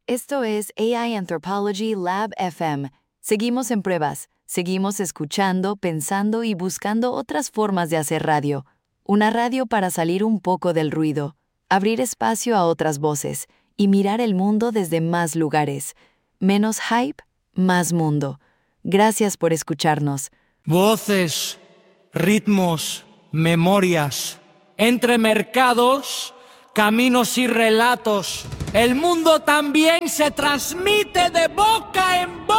Esto es AI Anthropology Lab FM. Seguimos en pruebas, seguimos escuchando, pensando y buscando otras formas de hacer radio. Una radio para salir un poco del ruido, abrir espacio a otras voces y mirar el mundo desde más lugares. Menos hype, más mundo. Gracias por escucharnos. Voces, ritmos, memorias, entre mercados, caminos y relatos. El mundo también se transmite de boca en boca.